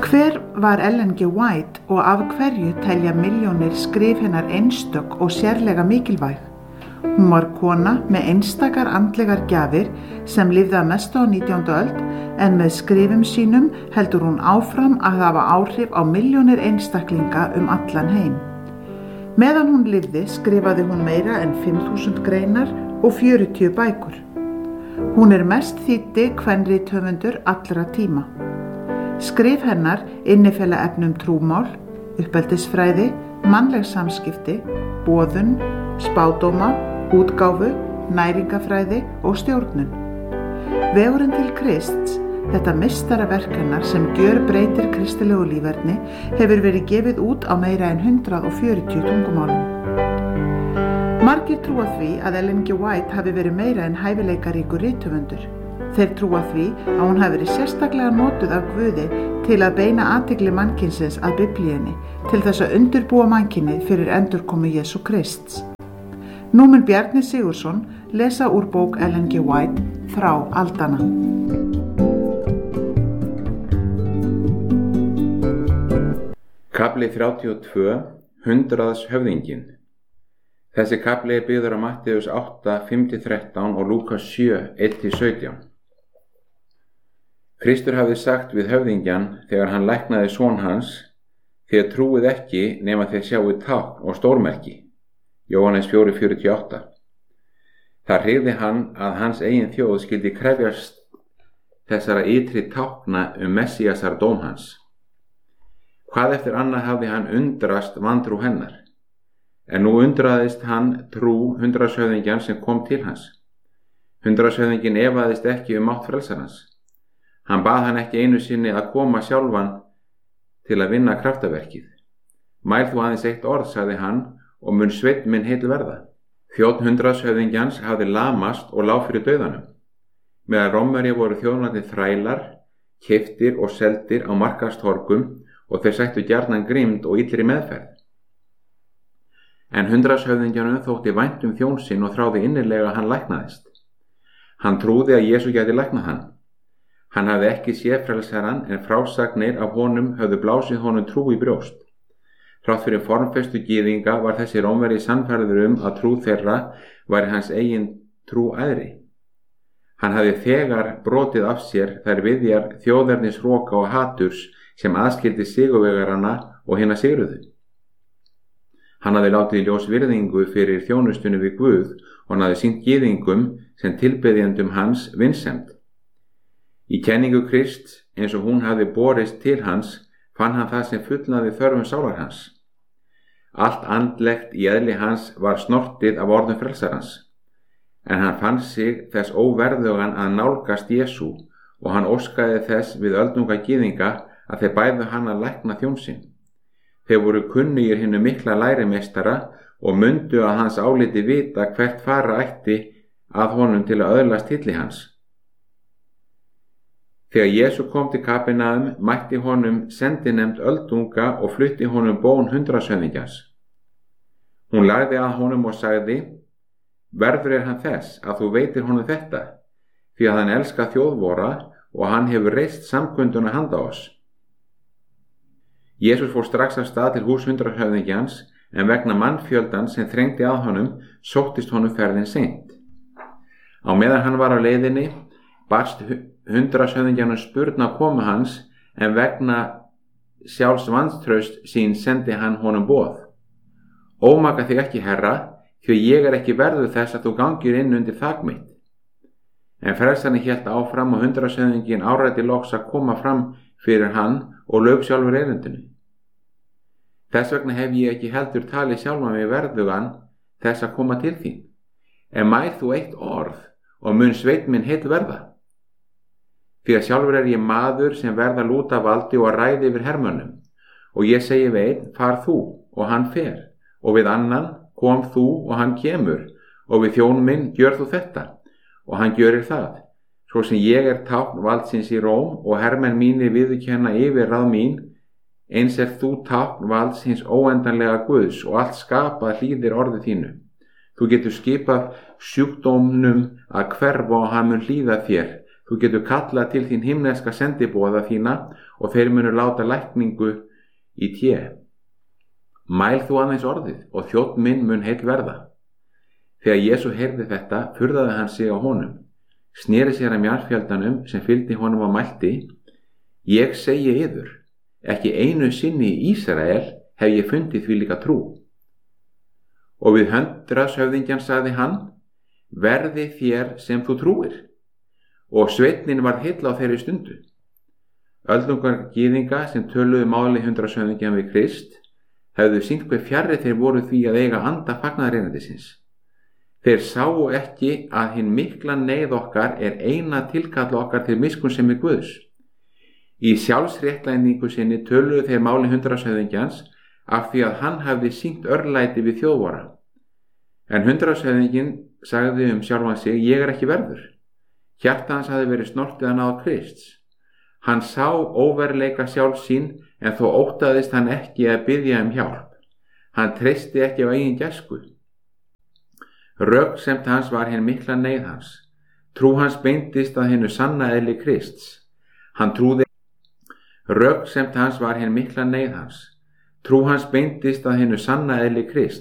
Hver var Ellen G. White og af hverju telja milljónir skrif hennar einstök og sérlega mikilvæg? Hún var kona með einstakar andlegar gjafir sem lifði að mestu á 19. öld en með skrifum sínum heldur hún áfram að hafa áhrif á milljónir einstaklinga allan heim. Meðan hún lifði skrifaði hún meira en 5.000 greinar og 40 bækur. Hún mest þýddi kvenrithöfundur allra tíma. Skrif hennar innifela efni trúmál, uppeldisfræði, mannleg samskipti, boðun, spádóma, útgáfu, næringafræði og stjórnun. Vegurinn til Krists, þetta meistaraverk hennar sem gjörbreytir kristilegu líferni, hefur verið gefið út á meira en 140 tungumálum. Margir trúa því að Ellen G. White hafi verið meira en hæfileikaríkur rithöfundur. Þeir trúa því að hún hafi verið sérstaklega notuð af Guði til að beina athygli mannkynsins að Biblíunni til þess að undirbúa mannkynið fyrir endurkomu Jesú Krists. Nú mun Bjarni Sigurðsson lesa úr bók Ellen G. White Frá aldanna. Kafli 32, 100 höfðinginn. Þessi kafli byggður á Matteus 8, 5-13 og Lúkas 7, 1-17. Kristur hafði sagt við höfðingjan þegar hann læknaði son hans: þér trúið ekki nema þér sjáið tákn og stórmerki. Jóhannes 4:48. Þar hreyfði hann að hans eigin þjóð skyldi krefjast þessara ytri tákna Messíasar dóm hans. Hvað eftir annað hafði hann undrast vantrú hennar. En nú undraðist hann trú 100 höfðingjan sem kom til hans. 100 höfðinginn efaðist ekki mátt frelsarans. Hann bað hann ekki einu sinni að koma sjálfan til að vinna kraftaverkið. Mæl þú aðeins eitt orð, sagði hann, og mun sveinn minn heill verða. Þjónn 100 höfðingjans hafði lamast og lá fyrir dauðanum. Meðan Rómverjar voru þjónandi þrælar, keyptir og seldir á markaðstorgum og þeir sættu gjarnan grimmd og illri meðferð. En 100 höfðingjanum þótti vænt þjón sinn og þráði innilega að hann læknaðist. Hann trúði að Jesú gæti læknað hann. Hann hafði ekki séð frelsarann en frásagnir af honum höfðu blásið honum trú í brjóst. Þrátt fyrir formfestu gyðinga var þessi Rómverji sannfærður að trú þeirra væri hans eigin trú æðri. Hann hafði þegar brotið af sér þær viðjar þjóðernisroka og haturs sem aðskildi sigurvegarana og hina sigruðu. Hann hafði látið í ljós virðingu fyrir þjónustunni við Guð og hann hafði sýnt gyðingum sem tilbeðjendum hans vinsemd. Í kenningu Krists, eins og hún hafði borist til hans, fann hann það sem fullnaði þörfum sálar hans. Allt andlegt í eðli hans var snortið af orðum frelsarans, en hann fann sig þess óverðugan að nálgast Jesú og hann óskaði þess við öldunga gyðinga að þeir bæðu hann að lækna þjón sinn. Þeir voru kunnugir hinu mikla lærimeistara og mundu að hans áliti vita hvert fara ætti að honum til að öðlast hilli hans. Þegar Jesú kom til Kapernaum mætti honum sendinefnd öldunga og flutti honum bón 100 höfðingjans. Hún lagði að honum og sagði: verður hann þess að þú veitir honum þetta, því að hann elskar þjóðvora og hann hefur reist samkunduna handa oss. Jesús fór strax af stað til hús 100 höfðingjans, en vegna mannfjöldans sem þrengdi að honum sóttist honum ferðin seint. Á meðan hann var á leiðinni barst 100 höfðingjanum spurn að koma hans, en vegna sjálfs vantraust sín sendi hann honum boð: ómaka þig ekki, herra, því ég ekki verður þess að þú gangir inn undir þak mitt. En frelsarinn hélt áfram og 100 höfðinginn áræddi loks að koma fram fyrir hann og lauk sjálfur erindinu. Þess vegna hef ég ekki heldur talið sjálfan mig verðugan þess að koma til þín. En mæl þú eitt orð og mun sveinn minn heill verða. Því að sjálfur ég maður sem verða lúta valdi og að ræði yfir hermönnum. Og ég segi við einn: far þú, og hann fer, og við annan: kom þú, og hann kemur, og við þjón minn: gjör þú þetta, og hann gjörir það. Svo sem ég tákn valdsins í Róm og hermenn mínir viðurkenna yfirráð mín, eins þú tákn valds hins óendanlega Guðs og allt skapað hlýðir orði þínu. Þú getur skipað sjúkdómnum að hverfa og hann mun hlýða þér, Þú getur kallað til þín himneska sendiboða þína og þeir munu láta lækningu í té. Mæl þú aðeins orðið og þjónn minn mun heill verða. Þegar Jesú heyrði þetta, furðaði hann sig á honum, sneri sér að mjarnfjöldanum sem fylgdi honum og mælti: Ég segi yður, ekki einu sinni í Ísrael hef ég fundið því líka trú. Og við hundraðshöfðingjan sagði hann: Verði þér sem þú trúir. Og sveinninn varð heill á þeirri stundu. Öldungar gyðinga sem töluðu máli hundraðshöfðingjan við Krist hefðu sýnt hve fjarri þeir voru því að eiga anda fagnaðarerindisins. Þeir sáu ekki að hinn mikla neyð okkar er eina tilkall okkar til miskunnsemi Guðs. Í sjálfsréttlæningu sinni töluðu þeir máli hundraðshöfðingjans af því að hann hafði sýnt örlæti við þjóðvora. En hundraðshöfðinginn sagði sjálfan sig: Ég er ekki verður. Hjarta hans hafði verið snortið að náð Krists. Hann sá óverleika sjálf sín, en þó óttaðist hann ekki að biðja hjálp. Hann treysti ekki á eigin gæsku. Röksemd hans var hin mikla neyð hans. Trú hans beindist að hinu sanna eðli Krists. Hann trúði. Röksemd hans var hin mikla neyð hans. Trú hans beindist að hinu sanna eðli Krists.